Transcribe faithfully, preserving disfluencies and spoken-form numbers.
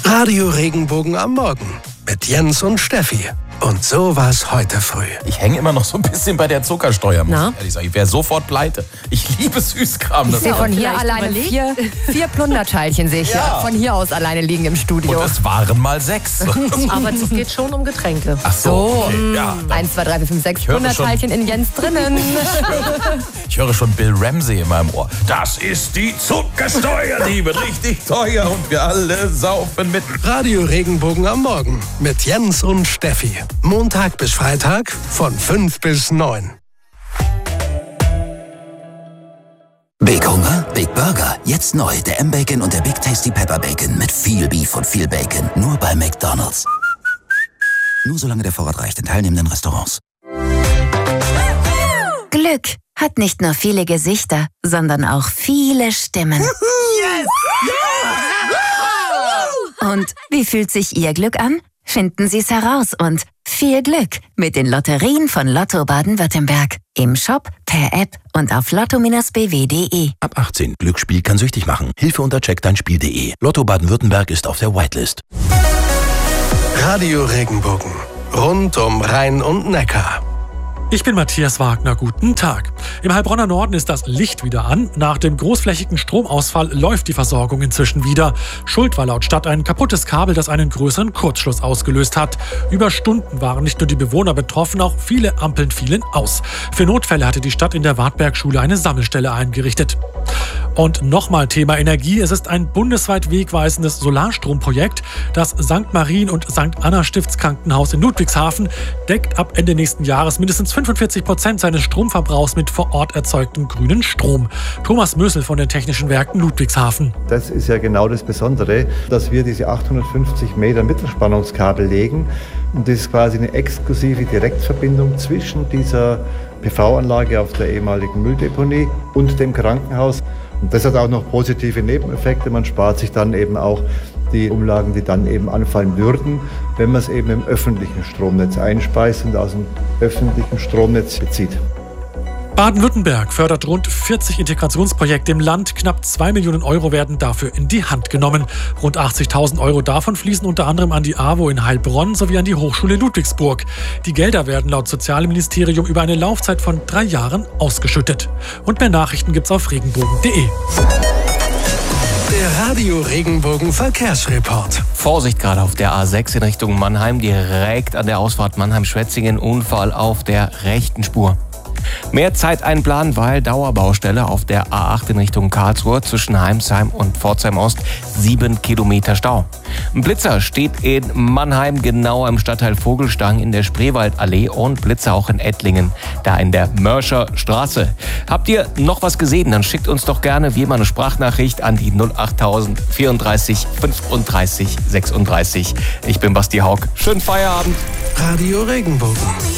Radio Regenbogen am Morgen mit Jens und Steffi. Und so war's heute früh. Ich hänge immer noch so ein bisschen bei der Zuckersteuer, muss Na? ich ehrlich sagen. Ich wäre sofort pleite. Ich liebe Süßkram. Ich sehe von hier vielleicht alleine überlegt. vier, vier Plunderteilchen sehe ich Ja. von hier aus alleine liegen im Studio. Und es waren mal sechs. Aber es geht schon um Getränke. Ach so, So, okay. Ja, dann- Eins, zwei, drei, vier, fünf, sechs Ich höre Plunderteilchen in Jens drinnen. ich höre schon Bill Ramsey in meinem Ohr. Das ist die Zuckersteuer, die wird richtig teuer und wir alle saufen mit. Radio Regenbogen am Morgen mit Jens und Steffi. Montag bis Freitag von fünf bis neun. Big Hunger, Big Burger. Jetzt neu der M-Bacon und der Big Tasty Pepper Bacon mit viel Beef und viel Bacon. Nur bei McDonald's. Nur solange der Vorrat reicht in teilnehmenden Restaurants. Glück hat nicht nur viele Gesichter, sondern auch viele Stimmen. Und wie fühlt sich Ihr Glück an? Finden Sie es heraus und viel Glück mit den Lotterien von Lotto Baden-Württemberg. Im Shop, per App und auf lotto Bindestrich b w punkt de. Ab achtzehn. Glücksspiel kann süchtig machen. Hilfe unter check dein Spiel punkt de. Lotto Baden-Württemberg ist auf der Whitelist. Radio Regenbogen. Rund um Rhein und Neckar. Ich bin Matthias Wagner, guten Tag. Im Heilbronner Norden ist das Licht wieder an. Nach dem großflächigen Stromausfall läuft die Versorgung inzwischen wieder. Schuld war laut Stadt ein kaputtes Kabel, das einen größeren Kurzschluss ausgelöst hat. Über Stunden waren nicht nur die Bewohner betroffen, auch viele Ampeln fielen aus. Für Notfälle hatte die Stadt in der Wartbergschule eine Sammelstelle eingerichtet. Und nochmal Thema Energie. Es ist ein bundesweit wegweisendes Solarstromprojekt. Das Sankt Marien- und Sankt Anna Stiftskrankenhaus in Ludwigshafen deckt ab Ende nächsten Jahres mindestens fünfundvierzig Prozent seines Stromverbrauchs mit vor Ort erzeugtem grünen Strom. Thomas Mösel von den Technischen Werken Ludwigshafen. Das ist ja genau das Besondere, dass wir diese achthundertfünfzig Meter Mittelspannungskabel legen. Und das ist quasi eine exklusive Direktverbindung zwischen dieser P V-Anlage auf der ehemaligen Mülldeponie und dem Krankenhaus. Und das hat auch noch positive Nebeneffekte. Man spart sich dann eben auch die Umlagen, die dann eben anfallen würden, wenn man es eben im öffentlichen Stromnetz einspeist und aus dem öffentlichen Stromnetz bezieht. Baden-Württemberg fördert rund vierzig Integrationsprojekte im Land. Knapp zwei Millionen Euro werden dafür in die Hand genommen. Rund achtzigtausend Euro davon fließen unter anderem an die AWO in Heilbronn sowie an die Hochschule Ludwigsburg. Die Gelder werden laut Sozialministerium über eine Laufzeit von drei Jahren ausgeschüttet. Und mehr Nachrichten gibt's auf regenbogen punkt de. Der Radio Regenbogen Verkehrsreport. Vorsicht gerade auf der A sechs in Richtung Mannheim, direkt an der Ausfahrt Mannheim-Schwetzingen, Unfall auf der rechten Spur. Mehr Zeit einplanen, weil Dauerbaustelle auf der A acht in Richtung Karlsruhe zwischen Heimsheim und Pforzheim Ost, sieben Kilometer Stau. Ein Blitzer steht in Mannheim genau im Stadtteil Vogelstang in der Spreewaldallee und Blitzer auch in Ettlingen, da in der Mörscher Straße. Habt ihr noch was gesehen? Dann schickt uns doch gerne wie immer eine Sprachnachricht an die null achttausend vierunddreißig fünfunddreißig sechsunddreißig. Ich bin Basti Haug. Schönen Feierabend. Radio Regenbogen.